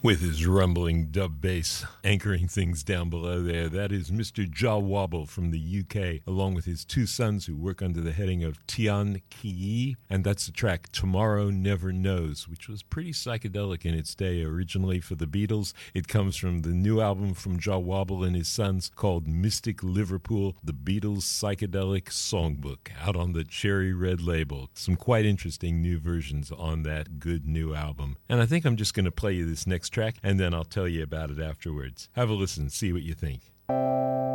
With his rumbling dub bass anchoring things down below there, that is Mr. Jah Wobble from the UK, along with his two sons who work under the heading of Tian Ki, and that's the track Tomorrow Never Knows, which was pretty psychedelic in its day originally for the Beatles. It comes from the new album from Jah Wobble and his sons called Mystic Liverpool, the Beatles Psychedelic Songbook, out on the Cherry Red label. Some quite interesting new versions on that good new album. And I think I'm just going to play you this next track, and then I'll tell you about it afterwards. Have a listen, see what you think.